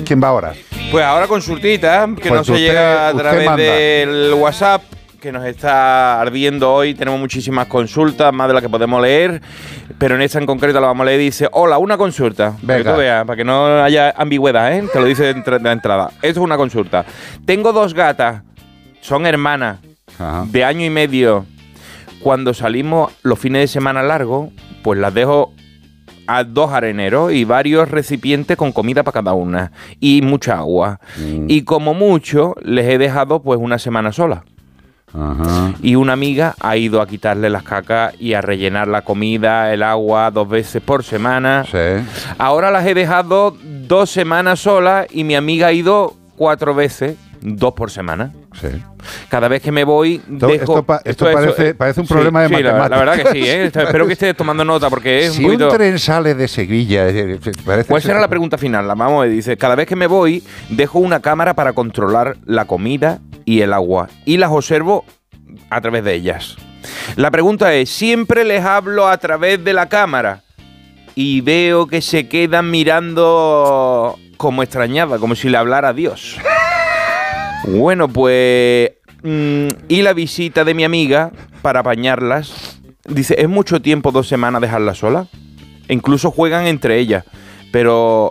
¿Quién va ahora? Pues ahora consultita, que Pues no se usted- llega a usted través manda. del WhatsApp, que nos está ardiendo hoy. Tenemos muchísimas consultas, más de las que podemos leer, pero en esta en concreto la vamos a leer. Dice, hola, una consulta. Para que Venga. tú veas, para que no haya ambigüedad, ¿eh? Te lo dice de entrada. Esto es una consulta. Tengo 2 gatas, son hermanas, Ajá. de año y medio. Cuando salimos los fines de semana largos, pues las dejo a 2 areneros y varios recipientes con comida para cada una y mucha agua. Y como mucho, les he dejado pues una semana sola. Ajá. Y una amiga ha ido a quitarle las cacas y a rellenar la comida, el agua 2 veces por semana. Sí. Ahora las he dejado 2 semanas solas y mi amiga ha ido 4 veces, 2 por semana. Sí. Cada vez que me voy, dejo... Esto parece un problema de sí, matemáticas. la verdad que sí, ¿eh? Espero que estés tomando nota porque es Si un poquito... un tren sale de Sevilla... parece ¿Cuál será la pregunta final? La vamos a ver. Dice, cada vez que me voy, dejo una cámara para controlar la comida y el agua. Y las observo a través de ellas. La pregunta es, ¿siempre les hablo a través de la cámara? Y veo que se quedan mirando como extrañada, como si le hablara a Dios. Bueno, pues... y la visita de mi amiga para apañarlas. Dice, ¿es mucho tiempo 2 semanas dejarlas solas? E incluso juegan entre ellas. Pero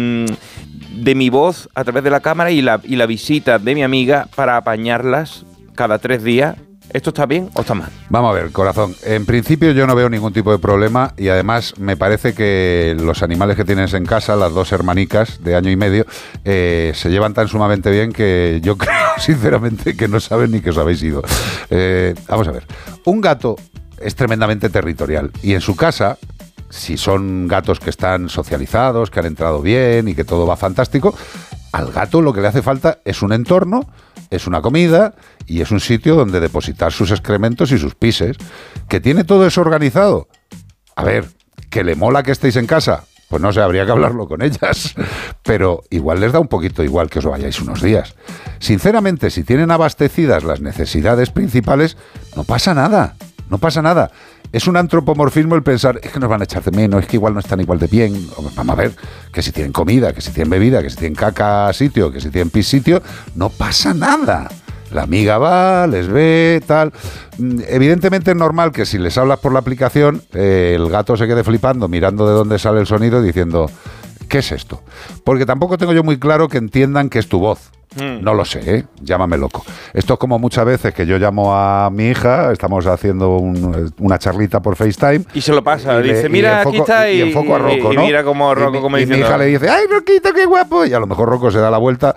de mi voz a través de la cámara y la visita de mi amiga para apañarlas cada 3 días, ¿esto está bien o está mal? Vamos a ver, corazón. En principio yo no veo ningún tipo de problema y además me parece que los animales que tienes en casa, las 2 hermanicas de año y medio, se llevan tan sumamente bien que yo creo sinceramente que no saben ni que os habéis ido. Vamos a ver. Un gato es tremendamente territorial y en su casa, si son gatos que están socializados, que han entrado bien y que todo va fantástico, al gato lo que le hace falta es un entorno, es una comida y es un sitio donde depositar sus excrementos y sus pises. ¿Que tiene todo eso organizado? A ver, ¿que le mola que estéis en casa? Pues no sé, habría que hablarlo con ellas. Pero igual les da un poquito igual que os vayáis unos días. Sinceramente, si tienen abastecidas las necesidades principales, no pasa nada. No pasa nada. Es un antropomorfismo el pensar, es que nos van a echar de menos, es que igual no están igual de bien. Vamos a ver, que si tienen comida, que si tienen bebida, que si tienen caca a sitio, que si tienen pis sitio, no pasa nada. La amiga va, les ve, tal. Evidentemente es normal que si les hablas por la aplicación, el gato se quede flipando, mirando de dónde sale el sonido, diciendo, ¿qué es esto? Porque tampoco tengo yo muy claro que entiendan que es tu voz. No lo sé, ¿eh? Llámame loco. Esto es como muchas veces que yo llamo a mi hija, estamos haciendo una charlita por FaceTime. Y se lo pasa, dice, mira, aquí está, y enfoco a Rocco, y ¿no? mira como Rocco como y mi diciendo... hija le dice, ¡ay, Roquito, qué guapo! Y a lo mejor Rocco se da la vuelta,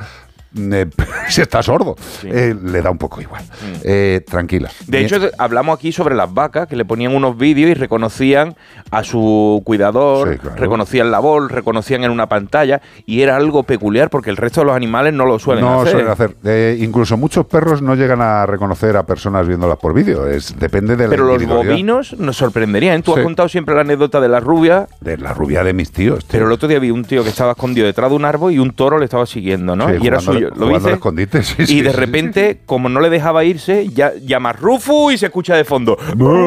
si está sordo, Sí. le da un poco igual. Tranquila. De hecho, hablamos aquí sobre las vacas, que le ponían unos vídeos y reconocían a su cuidador, Sí, claro. reconocían la voz, reconocían en una pantalla, y era algo peculiar porque el resto de los animales no lo suelen no hacer. suelen hacer. Incluso muchos perros no llegan a reconocer a personas viéndolas por vídeo. Depende de la Pero los individualidad. bovinos nos sorprenderían. Tú Sí. has contado siempre la anécdota de la rubia, De la rubia de mis tíos. tío. pero el otro día vi un tío que estaba escondido detrás de un árbol y un toro le estaba siguiendo, ¿no? Sí, y era jugando- suyo. ¿Lo jugando al viste? escondite, sí, Y sí, de sí, repente, como no le dejaba irse, ya llama Rufu y se escucha de fondo.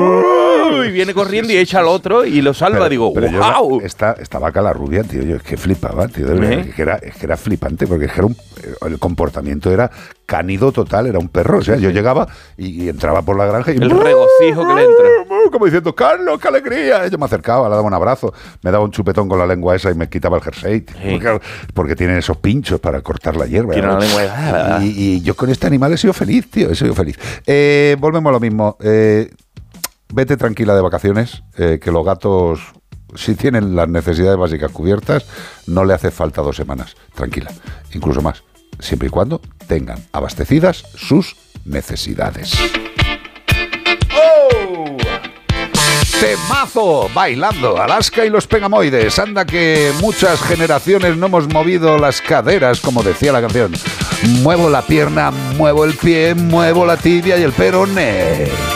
Y viene corriendo y echa al otro y lo salva. Digo, pero yo ¡wow! esta vaca la rubia, tío, yo es que flipaba, tío, de verdad, es que era flipante, porque es que era el comportamiento era cánido total, era un perro, o sea, yo llegaba y entraba por la granja y El regocijo que le entra. como diciendo, Carlos, qué alegría. Yo me acercaba, le daba un abrazo, me daba un chupetón con la lengua esa y me quitaba el jersey, tío, Sí. porque tienen esos pinchos para cortar la hierba. Tiene ¿no? la lengua. Y yo con este animal he sido feliz, tío, he sido feliz. Volvemos a lo mismo. Vete tranquila de vacaciones, que los gatos, si tienen las necesidades básicas cubiertas, no le hace falta 2 semanas. Tranquila, incluso más, siempre y cuando tengan abastecidas sus necesidades. Temazo, bailando, Alaska y los Pegamoides. Anda que muchas generaciones no hemos movido las caderas, como decía la canción. Muevo la pierna, muevo el pie, muevo la tibia y el peroné.